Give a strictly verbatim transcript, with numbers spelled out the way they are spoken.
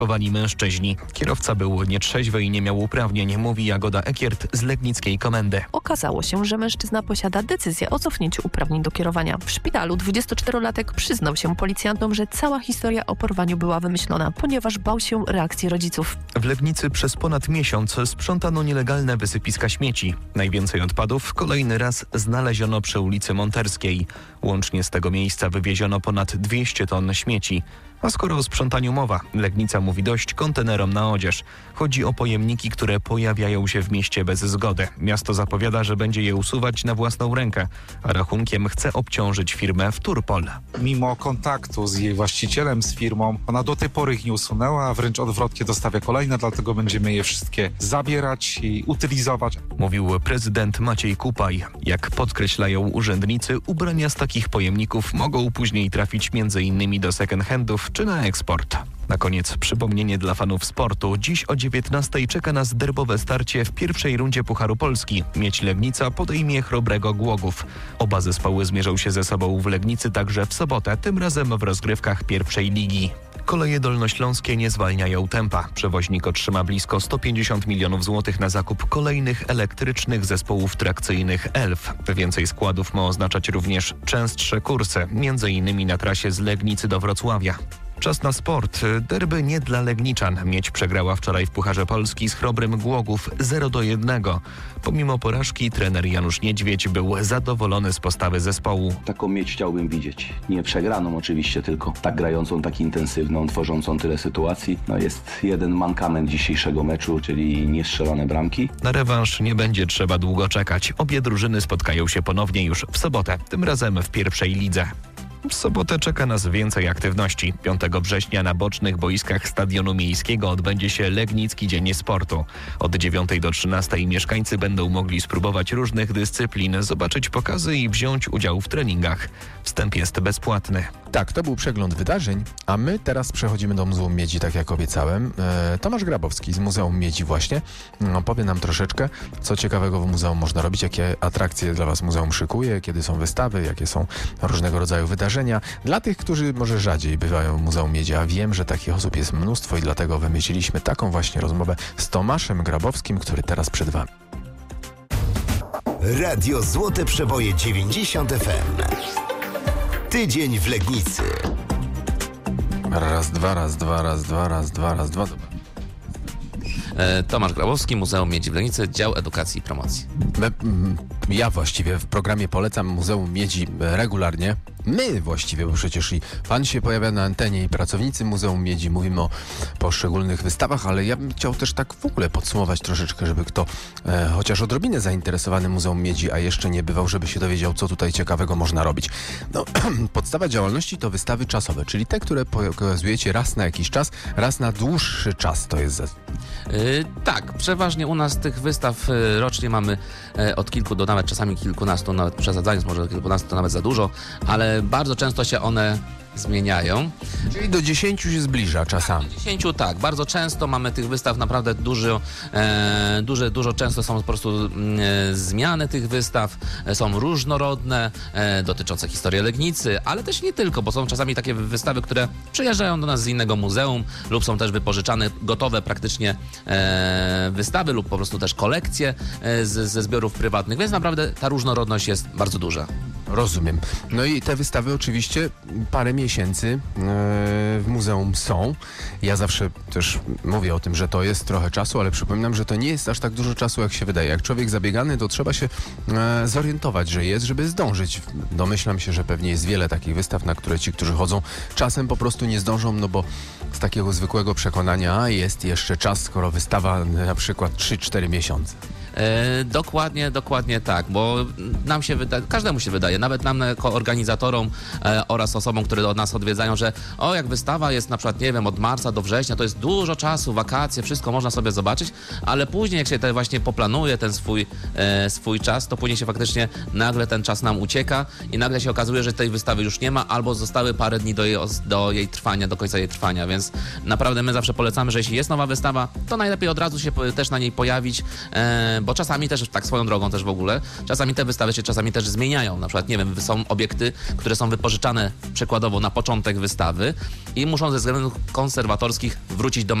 chowani mężczyźni. Kierowca był nietrzeźwy i nie miał uprawnień, mówi Jagoda Ekiert z legnickiej komendy. Okazało się, że mężczyzna posiada decyzję o cofnięciu uprawnień do kierowania. W szpitalu dwudziestoczterolatek przyznał się policjantom, że cała historia o porwaniu była wymyślona, ponieważ bał się reakcji rodziców. W Legnicy przez ponad miesiąc sprzątano nielegalne wysypiska śmieci. Najwięcej odpadów kolejny raz znaleziono przy ulicy Monterskiej. Łącznie z tego miejsca wywieziono ponad dwieście ton śmieci. A skoro o sprzątaniu mowa, Legnica mówi dość kontenerom na odzież. Chodzi o pojemniki, które pojawiają się w mieście bez zgody. Miasto zapowiada, że będzie je usuwać na własną rękę, a rachunkiem chce obciążyć firmę Wturpol. Mimo kontaktu z jej właścicielem, z firmą, ona do tej pory ich nie usunęła, a wręcz odwrotnie dostawia kolejne, dlatego będziemy je wszystkie zabierać i utylizować. Mówił prezydent Maciej Kupaj. Jak podkreślają urzędnicy, ubrania z takich pojemników mogą później trafić między innymi do second handów czy na eksport. Na koniec przypomnienie dla fanów sportu. Dziś o dziewiętnastej czeka nas derbowe starcie w pierwszej rundzie Pucharu Polski. Miedź Legnica podejmie Chrobrego Głogów. Oba zespoły zmierzą się ze sobą w Legnicy także w sobotę, tym razem w rozgrywkach pierwszej ligi. Koleje dolnośląskie nie zwalniają tempa. Przewoźnik otrzyma blisko sto pięćdziesiąt milionów złotych na zakup kolejnych elektrycznych zespołów trakcyjnych Elf. Więcej składów ma oznaczać również częstsze kursy, między innymi na trasie z Legnicy do Wrocławia. Czas na sport. Derby nie dla Legniczan. Miedź przegrała wczoraj w Pucharze Polski z Chrobrym Głogów zero do jednego. Pomimo porażki trener Janusz Niedźwiedź był zadowolony z postawy zespołu. Taką Miedź chciałbym widzieć. Nie przegraną oczywiście, tylko tak grającą, tak intensywną, tworzącą tyle sytuacji. No jest jeden mankament dzisiejszego meczu, czyli niestrzelone bramki. Na rewanż nie będzie trzeba długo czekać. Obie drużyny spotkają się ponownie już w sobotę, tym razem w pierwszej lidze. W sobotę czeka nas więcej aktywności. piątego września na bocznych boiskach Stadionu Miejskiego odbędzie się Legnicki Dzień Sportu. Od dziewiątej do trzynastej mieszkańcy będą mogli spróbować różnych dyscyplin, zobaczyć pokazy i wziąć udział w treningach. Wstęp jest bezpłatny. Tak, to był przegląd wydarzeń, a my teraz przechodzimy do Muzeum Miedzi, tak jak obiecałem. E, Tomasz Grabowski z Muzeum Miedzi właśnie no, powie nam troszeczkę, co ciekawego w muzeum można robić, jakie atrakcje dla Was muzeum szykuje, kiedy są wystawy, jakie są różnego rodzaju wydarzenia. Dla tych, którzy może rzadziej bywają w Muzeum Miedzi, a wiem, że takich osób jest mnóstwo i dlatego wymyśliliśmy taką właśnie rozmowę z Tomaszem Grabowskim, który teraz przed Wami. Radio Złote Przeboje dziewięćdziesiąt F M. Tydzień w Legnicy. Raz, dwa, raz, dwa, raz, dwa, raz, dwa, raz, dwa. E, Tomasz Grabowski, Muzeum Miedzi w Legnicy, dział edukacji i promocji. Ja właściwie w programie polecam Muzeum Miedzi regularnie. My właściwie, bo przecież i pan się pojawia na antenie i pracownicy Muzeum Miedzi, mówimy o poszczególnych wystawach, ale ja bym chciał też tak w ogóle podsumować troszeczkę, żeby kto e, chociaż odrobinę zainteresowany Muzeum Miedzi, a jeszcze nie bywał, żeby się dowiedział, co tutaj ciekawego można robić. No, podstawa działalności to wystawy czasowe, czyli te, które pokazujecie raz na jakiś czas, raz na dłuższy czas to jest. Yy, tak, przeważnie u nas tych wystaw yy, rocznie mamy yy, od kilku do nawet czasami kilkunastu, nawet przesadzając może kilkunastu to nawet za dużo, ale bardzo często się one zmieniają. Czyli do dziesięciu się zbliża czasami. Do dziesięciu tak, bardzo często mamy tych wystaw naprawdę dużo, e, duże, dużo często są po prostu e, zmiany tych wystaw, e, są różnorodne, e, dotyczące historii Legnicy, ale też nie tylko, bo są czasami takie wystawy, które przyjeżdżają do nas z innego muzeum lub są też wypożyczane gotowe praktycznie e, wystawy lub po prostu też kolekcje e, z, ze zbiorów prywatnych, więc naprawdę ta różnorodność jest bardzo duża. Rozumiem. No i te wystawy oczywiście parę miesięcy w muzeum są. Ja zawsze też mówię o tym, że to jest trochę czasu, ale przypominam, że to nie jest aż tak dużo czasu, jak się wydaje. Jak człowiek zabiegany, to trzeba się zorientować, że jest, żeby zdążyć. Domyślam się, że pewnie jest wiele takich wystaw, na które ci, którzy chodzą, czasem po prostu nie zdążą, no bo z takiego zwykłego przekonania, a jest jeszcze czas, skoro wystawa na przykład trzy cztery miesiące. E, dokładnie, dokładnie tak, bo nam się wydaje, każdemu się wydaje, nawet nam jako organizatorom e, oraz osobom, które od nas odwiedzają, że o, jak wystawa jest na przykład, nie wiem, od marca do września, to jest dużo czasu, wakacje, wszystko można sobie zobaczyć, ale później jak się te właśnie poplanuje ten swój, e, swój czas, to później się faktycznie nagle ten czas nam ucieka i nagle się okazuje, że tej wystawy już nie ma, albo zostały parę dni do jej, do jej trwania, do końca jej trwania, więc naprawdę my zawsze polecamy, że jeśli jest nowa wystawa, to najlepiej od razu się też na niej pojawić, e, bo czasami też, tak swoją drogą też w ogóle, czasami te wystawy się czasami też zmieniają. Na przykład, nie wiem, są obiekty, które są wypożyczane przykładowo na początek wystawy i muszą ze względów konserwatorskich wrócić do